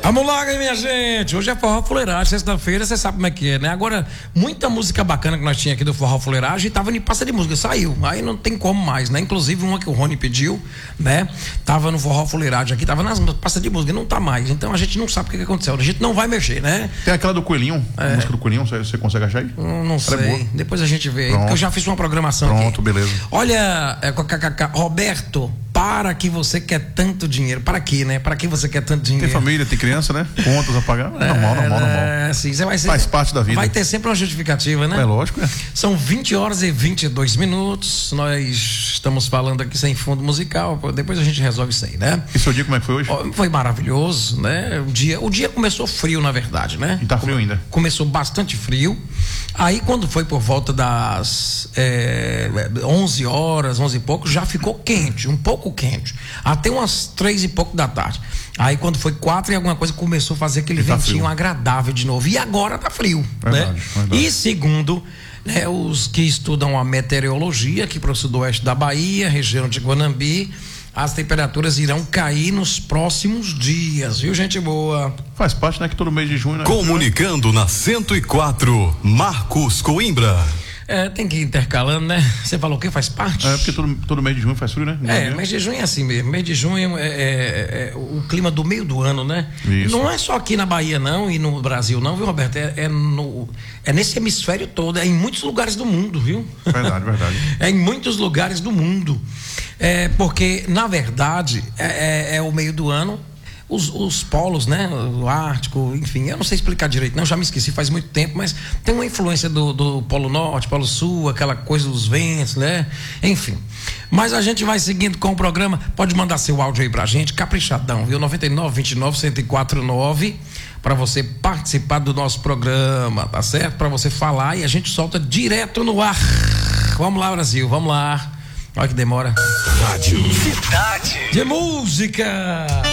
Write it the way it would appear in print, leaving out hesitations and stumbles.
Vamos lá, minha gente. Hoje é Forró Fuleiragem, sexta-feira, você sabe como é que é, né? Agora, muita música bacana que nós tínhamos aqui do Forró Fuleiragem tava em pasta de música, saiu. Aí não tem como mais, né? Inclusive uma que o Rony pediu, né? Tava no Forró Fuleiragem aqui, tava nas pastas de música, não tá mais. Então a gente não sabe o que aconteceu. A gente não vai mexer, né? Tem aquela do Coelhinho, a música do Coelhinho, você consegue achar aí? Não sei. Depois a gente vê aí, porque eu já fiz uma programação aqui. Pronto, beleza. Olha, Roberto, para que você quer tanto dinheiro? Para quê, né? Para que você quer tanto dinheiro? Tem família, tem criança, né? Contas a pagar. Normal. Sim, você vai ser, faz parte da vida. Vai ter sempre uma justificativa, né? É lógico, é. São 20 horas e 22 minutos. Nós estamos falando aqui sem fundo musical. Depois a gente resolve isso aí, né? E seu dia como é que foi hoje? Foi maravilhoso, né? O dia começou frio, na verdade, né? E tá frio ainda? Começou bastante frio. Aí quando foi por volta das 11 horas, 11 e pouco, já ficou quente, um pouco quente. Até umas 3 e pouco da tarde. Aí quando foi 4 e alguma coisa, começou a fazer aquele ventinho agradável de novo. E agora tá frio, verdade, né? Verdade. E segundo, né, os que estudam a meteorologia aqui para o sudoeste da Bahia, região de Guanambi, as temperaturas irão cair nos próximos dias, viu, gente boa? Faz parte, né, que todo mês de junho, né? Comunicando na 104, Marcos Coimbra. Tem que ir intercalando, né? Você falou o que faz parte? Porque todo mês de junho faz frio, né? Mês de junho é assim mesmo. Mês de junho é o clima do meio do ano, né? Isso. Não é só aqui na Bahia, não, e no Brasil, não, viu, Roberto? É nesse hemisfério todo, é em muitos lugares do mundo, viu? Verdade. É em muitos lugares do mundo. Porque, na verdade, é o meio do ano. Os polos, né? O Ártico, enfim, eu não sei explicar direito, não, já me esqueci faz muito tempo, mas tem uma influência do Polo Norte, Polo Sul, aquela coisa dos ventos, né? Enfim. Mas a gente vai seguindo com o programa. Pode mandar seu áudio aí pra gente, caprichadão, viu? 9929-1049 para você participar do nosso programa, tá certo? Para você falar e a gente solta direto no ar. Vamos lá, Brasil, vamos lá. Olha que demora. Rádio Cidade de Música.